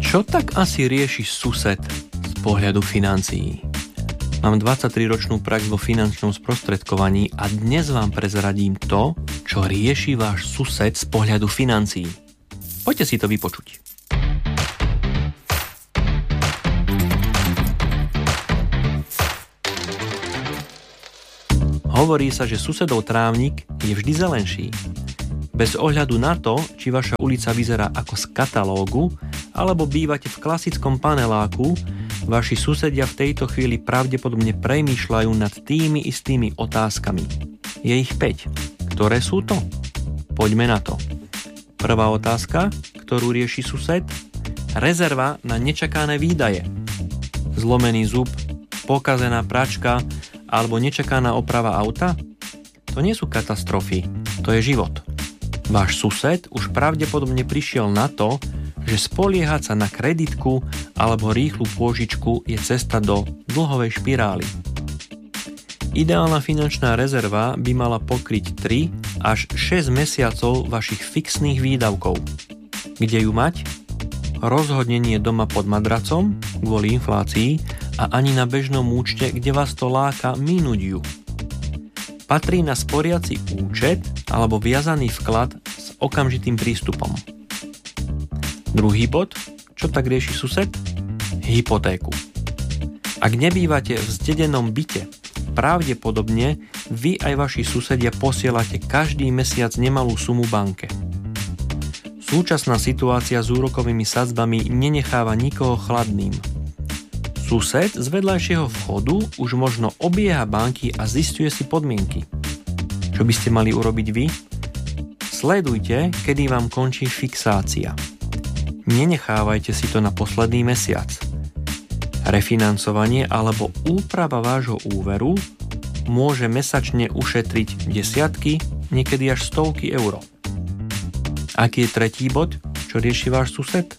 Čo tak asi rieši sused z pohľadu financií? Mám 23-ročnú prax vo finančnom sprostredkovaní a dnes vám prezradím to, čo rieši váš sused z pohľadu financií. Poďte si to vypočuť. Hovorí sa, že susedov trávnik je vždy zelenší. Bez ohľadu na to, či vaša ulica vyzerá ako z katalógu, alebo bývate v klasickom paneláku, vaši susedia v tejto chvíli pravdepodobne premýšľajú nad tými istými otázkami. Je ich 5. Ktoré sú to? Poďme na to. Prvá otázka, ktorú rieši sused? Rezerva na nečakané výdaje. Zlomený zub, pokazená pračka alebo nečakaná oprava auta? To nie sú katastrofy, to je život. Váš sused už pravdepodobne prišiel na to, že spoliehať sa na kreditku alebo rýchlu pôžičku je cesta do dlhovej špirály. Ideálna finančná rezerva by mala pokryť 3 až 6 mesiacov vašich fixných výdavkov. Kde ju mať? Rozhodne nie doma pod madracom kvôli inflácii a ani na bežnom účte, kde vás to láka minúť ju. Patrí na sporiaci účet alebo viazaný vklad s okamžitým prístupom. Druhý bod, čo tak rieši sused? Hypotéku. Ak nebývate v zdedenom byte, pravdepodobne vy aj vaši susedia posielate každý mesiac nemalú sumu banke. Súčasná situácia s úrokovými sadzbami nenecháva nikoho chladným. Sused z vedľajšieho vchodu už možno obieha banky a zisťuje si podmienky. Čo by ste mali urobiť vy? Sledujte, kedy vám končí fixácia. Nenechávajte si to na posledný mesiac. Refinancovanie alebo úprava vášho úveru môže mesačne ušetriť desiatky, niekedy až stovky eur. Aký je tretí bod, čo rieši váš sused?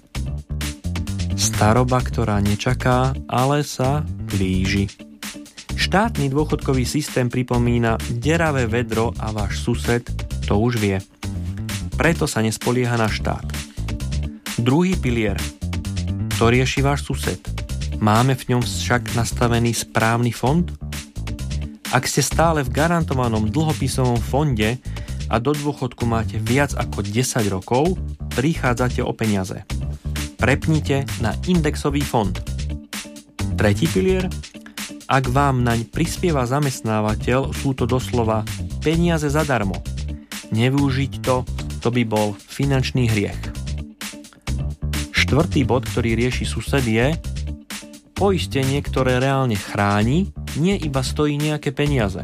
Staroba, ktorá nečaká, ale sa blíži. Štátny dôchodkový systém pripomína deravé vedro a váš sused to už vie. Preto sa nespolieha na štát. Druhý pilier. To rieši váš sused. Máme v ňom však nastavený správny fond? Ak ste stále v garantovanom dlhopisovom fonde a do dôchodku máte viac ako 10 rokov, prichádzate o peniaze. Prepnite na indexový fond. Tretí pilier. Ak vám naň prispieva zamestnávateľ, sú to doslova peniaze zadarmo. Nevyužiť to by bol finančný hriech. Štvrtý bod, ktorý rieši sused, je poistenie, ktoré reálne chráni, nie iba stojí nejaké peniaze.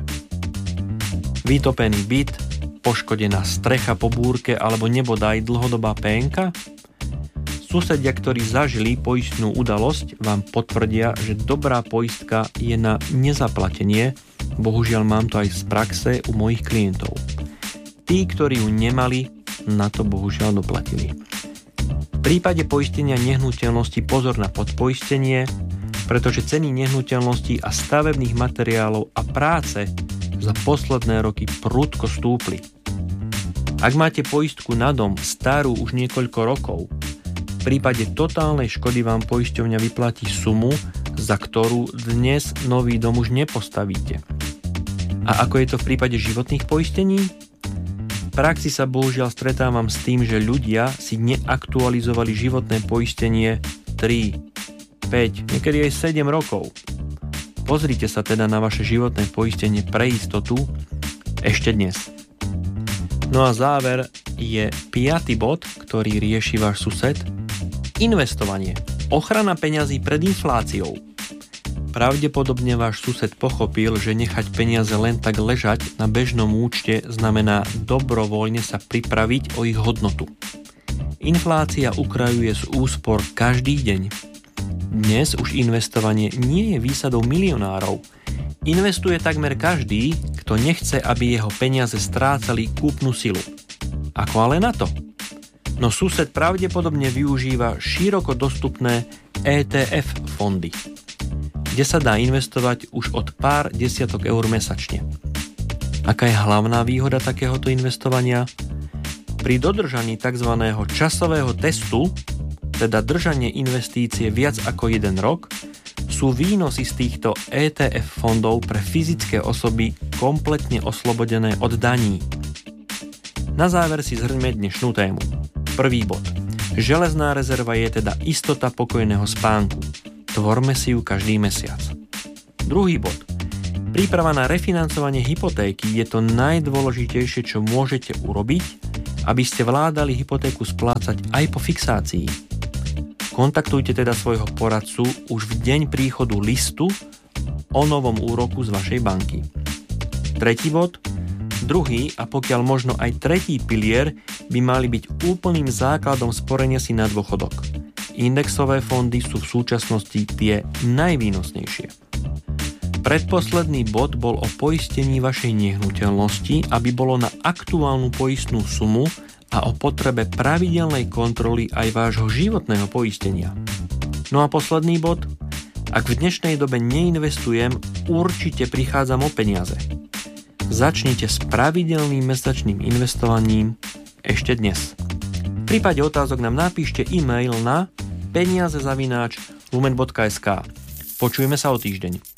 Vytopený byt, poškodená strecha po búrke alebo nebodaj dlhodobá PNK? Susedia, ktorí zažili poistnú udalosť, vám potvrdia, že dobrá poistka je na nezaplatenie. Bohužiaľ mám to aj z praxe u mojich klientov. Tí, ktorí ju nemali, na to bohužiaľ doplatili. V prípade poistenia nehnuteľnosti pozor na podpoistenie, pretože ceny nehnuteľností a stavebných materiálov a práce za posledné roky prudko stúpli. Ak máte poistku na dom starú už niekoľko rokov, v prípade totálnej škody vám poisťovňa vyplatí sumu, za ktorú dnes nový dom už nepostavíte. A ako je to v prípade životných poistení? V praxi sa bohužiaľ stretávam s tým, že ľudia si neaktualizovali životné poistenie 3, 5, niekedy aj 7 rokov. Pozrite sa teda na vaše životné poistenie pre istotu ešte dnes. No a záver je 5. bod, ktorý rieši váš sused. Investovanie. Ochrana peňazí pred infláciou. Pravdepodobne váš sused pochopil, že nechať peniaze len tak ležať na bežnom účte znamená dobrovoľne sa pripraviť o ich hodnotu. Inflácia ukrajuje z úspor každý deň. Dnes už investovanie nie je výsadou milionárov. Investuje takmer každý, kto nechce, aby jeho peniaze strácali kúpnu silu. Ako ale na to? No sused pravdepodobne využíva široko dostupné ETF fondy, kde sa dá investovať už od pár desiatok eur mesačne. Aká je hlavná výhoda takéhoto investovania? Pri dodržaní tzv. Časového testu teda držanie investície viac ako 1 rok, sú výnosy z týchto ETF fondov pre fyzické osoby kompletne oslobodené od daní. Na záver si zhrňme dnešnú tému. Prvý bod. Železná rezerva je teda istota pokojného spánku. Tvorme si ju každý mesiac. Druhý bod. Príprava na refinancovanie hypotéky je to najdôležitejšie, čo môžete urobiť, aby ste vládali hypotéku splácať aj po fixácii. Kontaktujte teda svojho poradcu už v deň príchodu listu o novom úroku z vašej banky. Tretí bod. Druhý a pokiaľ možno aj tretí pilier by mali byť úplným základom sporenia si na dôchodok. Indexové fondy sú v súčasnosti tie najvýnosnejšie. Predposledný bod bol o poistení vašej nehnuteľnosti, aby bolo na aktuálnu poistnú sumu a o potrebe pravidelnej kontroly aj vášho životného poistenia. No a posledný bod. Ak v dnešnej dobe neinvestujem, určite prichádzam o peniaze. Začnite s pravidelným mesačným investovaním ešte dnes. V prípade otázok nám napíšte e-mail na peniaze@lumen.sk. Počujeme sa o týždeň.